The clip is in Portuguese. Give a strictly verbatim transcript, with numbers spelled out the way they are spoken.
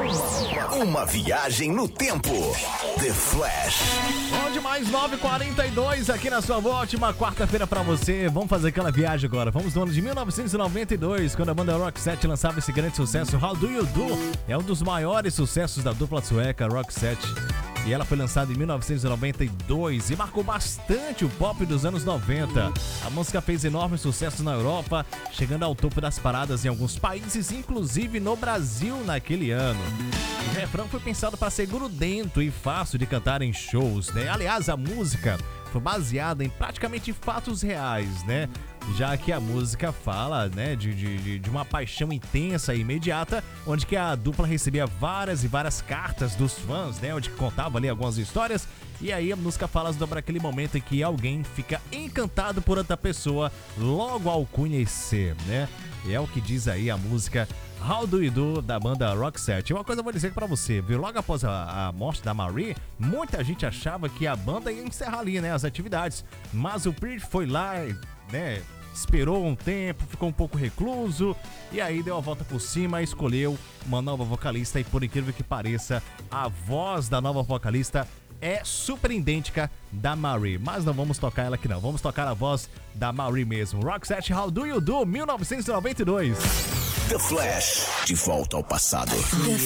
Uma viagem no tempo. The Flash. Bom demais, nove e quarenta e dois aqui na sua ótima quarta-feira pra você. Vamos fazer aquela viagem agora. Vamos no ano de mil novecentos e noventa e dois, quando a banda Roxette lançava esse grande sucesso, How Do You Do? É um dos maiores sucessos da dupla sueca Roxette. E ela foi lançada em mil novecentos e noventa e dois e marcou bastante o pop dos anos noventa. A música fez enorme sucesso na Europa, chegando ao topo das paradas em alguns países, inclusive no Brasil naquele ano. O refrão foi pensado para ser grudento e fácil de cantar em shows, né? Aliás, a música foi baseada em praticamente fatos reais, né? Já que a música fala, né, de, de, de uma paixão intensa e imediata, onde que a dupla recebia várias e várias cartas dos fãs, né, onde contava ali algumas histórias, e aí a música fala sobre aquele momento em que alguém fica encantado por outra pessoa logo ao conhecer, né? E é o que diz aí a música How Do You Do, da banda Roxette. Uma coisa eu vou dizer pra você, viu? Logo após a, a morte da Marie, muita gente achava que a banda ia encerrar ali, né, as atividades. Mas o Peart foi lá, né, esperou um tempo, ficou um pouco recluso e aí deu a volta por cima e escolheu uma nova vocalista. E por incrível que pareça, a voz da nova vocalista é super idêntica da Marie, mas não vamos tocar ela aqui não, vamos tocar a voz da Marie mesmo. Roxette, How Do You Do, mil novecentos e noventa e dois. The Flash, de volta ao passado. The